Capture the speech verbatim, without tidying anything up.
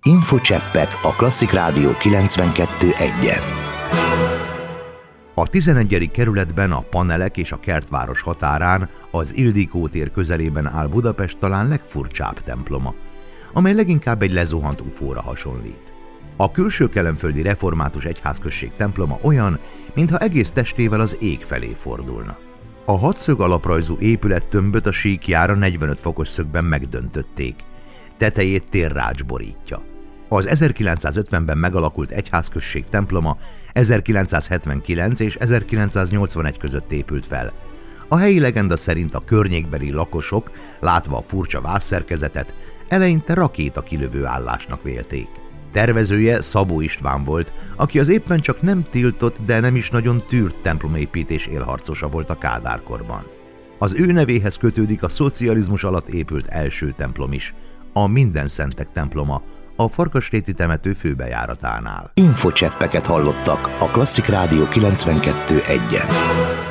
Infocseppek a Klasszik Rádió kilencvenkettő egyen. A tizenegyedik kerületben a Panelek és a Kertváros határán az Ildikó tér közelében áll Budapest talán legfurcsább temploma, amely leginkább egy lezuhant ufóra hasonlít. A külső kelenföldi református egyházközség temploma olyan, mintha egész testével az ég felé fordulna. A hatszög alaprajzú épülettömböt a síkjára negyvenöt fokos szögben megdöntötték, tetejét térrács borítja. Az ezerkilencszázötvenben megalakult egyházközség temploma ezerkilencszázhetvenkilenc és ezerkilencszáznyolcvanegy között épült fel. A helyi legenda szerint a környékbeli lakosok, látva a furcsa vázszerkezetet, eleinte rakétakilövő állásnak vélték. Tervezője Szabó István volt, aki az éppen csak nem tiltott, de nem is nagyon tűrt templomépítés élharcosa volt a Kádárkorban. Az ő nevéhez kötődik a szocializmus alatt épült első templom is, a Mindenszentek temploma, a Farkasréti temető főbejáratánál. Infocseppeket hallottak a Klasszik Rádió kilencvenkettő egyen.